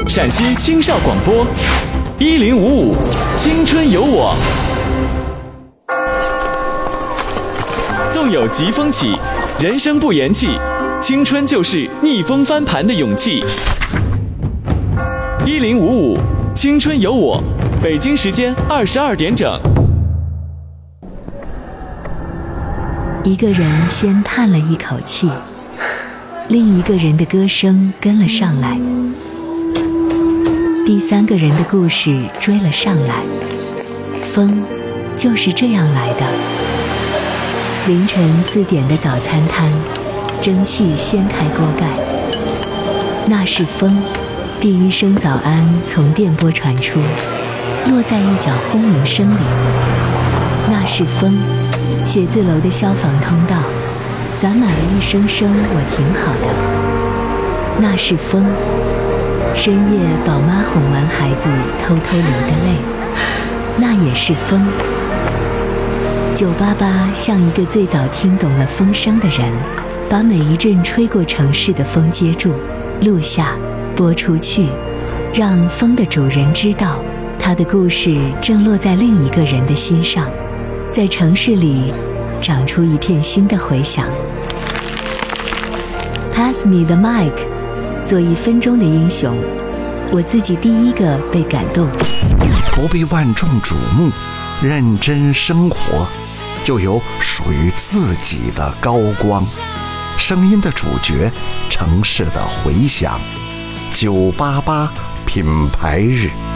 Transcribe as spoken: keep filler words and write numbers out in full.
陕西青少广播，一零五五青春有我。纵有疾风起，人生不言弃，青春就是逆风翻盘的勇气。一零五五青春有我，北京时间二十二点整。 一个人先叹了一口气，另一个人的歌声跟了上来，第三个人的故事追了上来。风就是这样来的。凌晨四点的早餐摊，蒸汽掀开锅盖，那是风。第一声早安从电波传出，落在一角轰鸣声里，那是风。写字楼的消防通道攒满了一声声我挺好的，那是风。深夜宝妈哄完孩子偷偷流的泪，那也是风。九八八像一个最早听懂了风声的人，把每一阵吹过城市的风接住，录下，播出去，让风的主人知道，他的故事正落在另一个人的心上，在城市里长出一片新的回响。 Pass me the mic， 做一分钟的英雄，我自己第一个被感动。 不被万众瞩目，认真生活，就有属于自己的高光。声音的主角，城市的回响。九八八品牌日。